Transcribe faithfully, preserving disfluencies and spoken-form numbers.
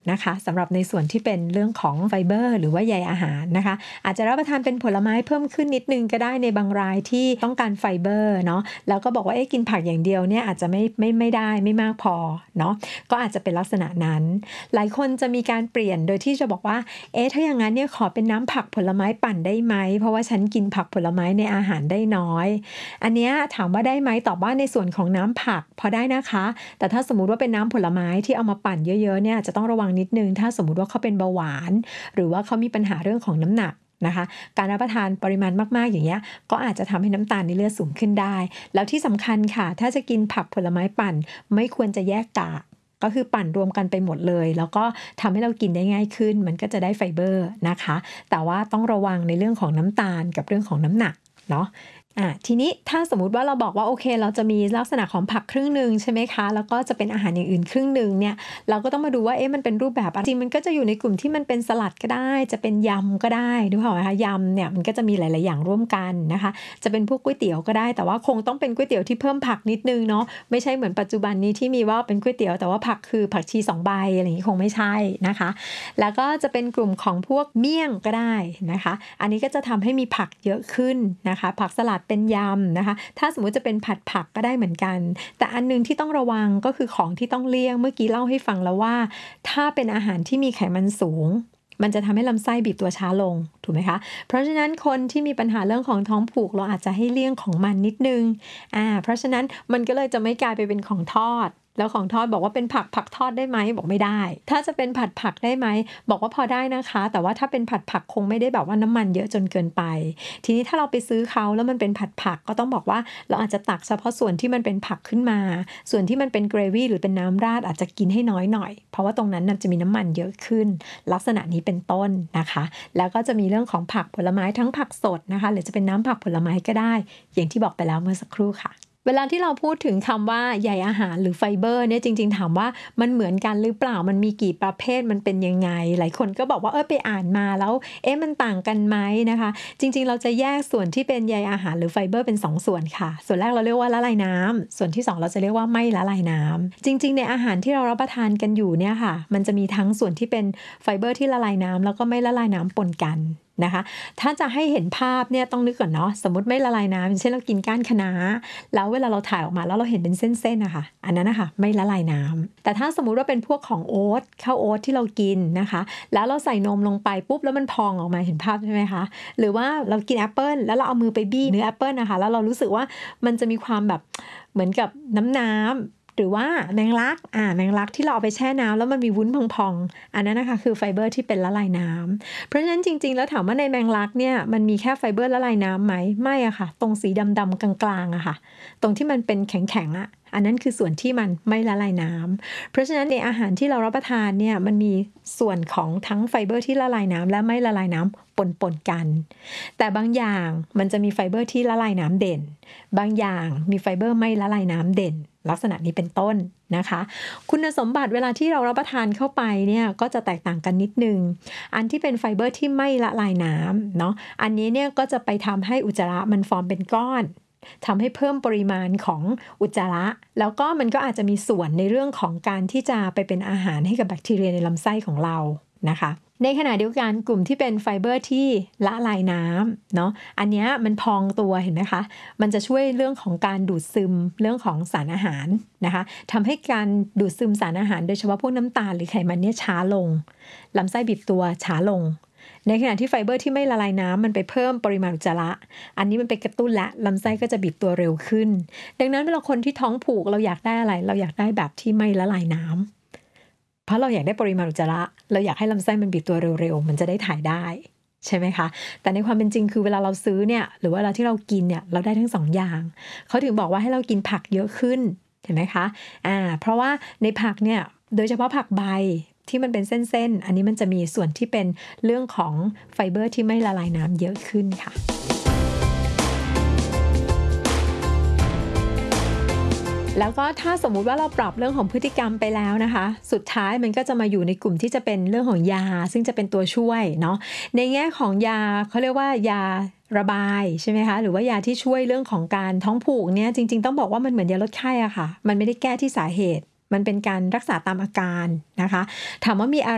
นะคะสำหรับในส่วนที่เป็นเรื่องของไฟเบอร์หรือว่าใยอาหารนะคะอาจจะรับประทานเป็นผลไม้เพิ่มขึ้นนิดนึงก็ได้ในบางรายที่ต้องการไฟเบอร์เนาะแล้วก็บอกว่าเอ๊ะกินผักอย่างเดียวเนี่ยอาจจะไม่ไม่ไม่ได้ไม่มากพอเนาะก็อาจจะเป็นลักษณะนั้นหลายคนจะมีการเปลี่ยนโดยที่จะบอกว่าเอ๊ะถ้าอย่างนั้นเนี่ยขอเป็นน้ำผักผลไม้ปั่นได้ไหมเพราะว่าฉันกินผักผลไม้ในอาหารได้น้อยอันเนี้ยถามว่าได้ไหมตอบว่าในส่วนของน้ำผักพอได้นะคะแต่ถ้าสมมุติว่าเป็นน้ำผลไม้ที่เอามาปั่นเยอะๆเนี่ยจะต้องระวังนิดนึงถ้าสมมุติว่าเขาเป็นเบาหวานหรือว่าเขามีปัญหาเรื่องของน้ำหนักนะคะการรับประทานปริมาณมากๆอย่างเงี้ยก็อาจจะทำให้น้ำตาลในเลือดสูงขึ้นได้แล้วที่สำคัญค่ะถ้าจะกินผักผลไม้ปั่นไม่ควรจะแยกกากก็คือปั่นรวมกันไปหมดเลยแล้วก็ทำให้เรากินได้ง่ายขึ้นมันก็จะได้ไฟเบอร์นะคะแต่ว่าต้องระวังในเรื่องของน้ำตาลกับเรื่องของน้ำหนักเนาะอ่ะทีนี้ถ้าสมมุติว่าเราบอกว่าโอเคเราจะมีลักษณะของผักครึ่งนึงใช่ไหมคะแล้วก็จะเป็นอาหารอย่างอื่นครึ่งนึงเนี่ยเราก็ต้องมาดูว่าเอ๊ะมันเป็นรูปแบบจริงมันก็จะอยู่ในกลุ่มที่มันเป็นสลัดก็ได้จะเป็นยำก็ได้ดูเปล่าคะยำเนี่ยมันก็จะมีหลายๆอย่างร่วมกันนะคะจะเป็นพวกก๋วยเตี๋ยวก็ได้แต่ว่าคงต้องเป็นก๋วยเตี๋ยวที่เพิ่มผักนิดนึงเนาะไม่ใช่เหมือนปัจจุบันนี้ที่มีว่าเป็นก๋วยเตี๋ยวแต่ว่าผักคือผักชีสองใบอะไรอย่างนี้คงไม่ใช่นะคะแล้วก็จะเป็นกลุ่มของพวกเมี่ยงก็ได้นะคะอันนี้ก็จะทำให้มีผักเยอะขึ้นนะคะผักสลัดเป็นยำนะคะถ้าสมมุติจะเป็นผัดผักก็ได้เหมือนกันแต่อันนึงที่ต้องระวังก็คือของที่ต้องเลี่ยงเมื่อกี้เล่าให้ฟังแล้วว่าถ้าเป็นอาหารที่มีไขมันสูงมันจะทำให้ลำไส้บีบตัวช้าลงถูกไหมคะเพราะฉะนั้นคนที่มีปัญหาเรื่องของท้องผูกเราอาจจะให้เลี่ยงของมันนิดนึงอ่าเพราะฉะนั้นมันก็เลยจะไม่กลายไปเป็นของทอดแล้วของทอดบอกว่าเป็นผักผักทอดได้ไหมบอกไม่ได้ถ้าจะเป็นผัดผักได้ไหมบอกว่าพอได้นะคะแต่ว่าถ้าเป็นผัดผักคงไม่ได้แบบว่าน้ำมันเยอะจนเกินไปทีนี้ถ้าเราไปซื้อเขาแล้วมันเป็นผัดผักก็ต้องบอกว่าเราอาจจะตักเฉพาะส่วนที่มันเป็นผักขึ้นมาส่วนที่มันเป็นเกรวี่หรือเป็นน้ำราดอาจจะกินให้น้อยหน่อยเพราะว่าตรงนั้นจะมีน้ำมันเยอะขึ้นลักษณะนี้เป็นต้นนะคะแล้วก็จะมีเรื่องของผักผลไม้ทั้งผักสดนะคะหรือจะเป็นน้ำผักผลไม้ก็ได้อย่างที่บอกไปแล้วเมื่อสักครู่ค่ะเวลาที่เราพูดถึงคำว่าใยอาหารหรือไฟเบอร์เนี่ยจริงๆถามว่ามันเหมือนกันหรือเปล่ามันมีกี่ประเภทมันเป็นยังไงหลายคนก็บอกว่าเออไปอ่านมาแล้วเอ๊ะมันต่างกันไหมนะคะจริงๆเราจะแยกส่วนที่เป็นใยอาหารหรือไฟเบอร์เป็นสองส่วนค่ะส่วนแรกเราเรียกว่าละลายน้ำส่วนที่สองเราจะเรียกว่าไม่ละลายน้ำจริงๆในอาหารที่เรารับประทานกันอยู่เนี่ยค่ะมันจะมีทั้งส่วนที่เป็นไฟเบอร์ที่ละลายน้ำแล้วก็ไม่ละลายน้ำปนกันนะคะถ้าจะให้เห็นภาพเนี่ยต้องนึกก่อนเนาะสมมติไม่ละลายน้ำอย่างเช่นเรากินก้านคะน้าแล้วเวลาเราถ่ายออกมาแล้วเราเห็นเป็นเส้นๆนะคะอันนั้นนะคะไม่ละลายน้ำแต่ถ้าสมมุติว่าเป็นพวกของโอ๊ตข้าวโอ๊ตที่เรากินนะคะแล้วเราใส่นมลงไปปุ๊บแล้วมันพองออกมาเห็นภาพใช่ไหมคะหรือว่าเรากินแอปเปิลแล้วเราเอามือไปบี้เนื้อแอปเปิลนะคะแล้วเรารู้สึกว่ามันจะมีความแบบเหมือนกับน้ำน้ำหรือว่าแมงลักอ่าแมงลักที่เราเอาไปแช่น้ำแล้วมันมีวุ้นพองๆอันนั้นนะคะคือไฟเบอร์ที่เป็นละลายน้ำเพราะฉะนั้นจริงๆแล้วถามว่าในแมงลักเนี่ยมันมีแค่ไฟเบอร์ละลายน้ำไหมไม่อะค่ะตรงสีดำๆกลางๆอะค่ะตรงที่มันเป็นแข็งๆอะอันนั้นคือส่วนที่มันไม่ละลายน้ำเพราะฉะนั้นในอาหารที่เรารับประทานเนี่ยมันมีส่วนของทั้งไฟเบอร์ที่ละลายน้ำและไม่ละลายน้ำปนๆกันแต่บางอย่างมันจะมีไฟเบอร์ที่ละลายน้ำเด่นบางอย่างมีไฟเบอร์ไม่ละลายน้ำเด่นลักษณะนี้เป็นต้นนะคะคุณสมบัติเวลาที่เรารับประทานเข้าไปเนี่ยก็จะแตกต่างกันนิดนึงอันที่เป็นไฟเบอร์ที่ไม่ละลายน้ำเนาะอันนี้เนี่ยก็จะไปทำให้อุจจาระมันฟอร์มเป็นก้อนทำให้เพิ่มปริมาณของอุจจาระแล้วก็มันก็อาจจะมีส่วนในเรื่องของการที่จะไปเป็นอาหารให้กับแบคทีเรียในลำไส้ของเรานะคะในขณะเดียวกันกลุ่มที่เป็นไฟเบอร์ที่ละลายน้ำเนาะอันนี้มันพองตัวเห็นไหมคะมันจะช่วยเรื่องของการดูดซึมเรื่องของสารอาหารนะคะทำให้การดูดซึมสารอาหารโดยเฉพาะพวกน้ำตาลหรือไขมันเนี่ยช้าลงลำไส้บีบตัวช้าลงในขณะที่ไฟเบอร์ที่ไม่ละลายน้ำมันไปเพิ่มปริมาณอุจจาระอันนี้มันไปกระตุ้นและลำไส้ก็จะบีบตัวเร็วขึ้นดังนั้นเวลาคนที่ท้องผูกเราอยากได้อะไรเราอยากได้แบบที่ไม่ละลายน้ำเพราะเราอยากได้ปริมาณอุจจาระเราอยากให้ลำไส้มันบีบตัวเร็วๆมันจะได้ถ่ายได้ใช่ไหมคะแต่ในความเป็นจริงคือเวลาเราซื้อเนี่ยหรือว่าเวลาที่เรากินเนี่ยเราได้ทั้งสองอย่างเขาถึงบอกว่าให้เรากินผักเยอะขึ้นเห็นไหมคะอ่าเพราะว่าในผักเนี่ยโดยเฉพาะผักใบที่มันเป็นเส้นๆอันนี้มันจะมีส่วนที่เป็นเรื่องของไฟเบอร์ที่ไม่ละลายน้ำเยอะขึ้นค่ะ แล้วก็ถ้าสมมุติว่าเราปรับเรื่องของพฤติกรรมไปแล้วนะคะสุดท้ายมันก็จะมาอยู่ในกลุ่มที่จะเป็นเรื่องของยาซึ่งจะเป็นตัวช่วยเนาะในแง่ของยาเขาเรียกว่ายาระบายใช่ไหมคะหรือว่ายาที่ช่วยเรื่องของการท้องผูกเนี่ยจริงๆต้องบอกว่ามันเหมือนยาลดไข้อะค่ะมันไม่ได้แก้ที่สาเหตุมันเป็นการรักษาตามอาการนะคะถามว่ามีอะไร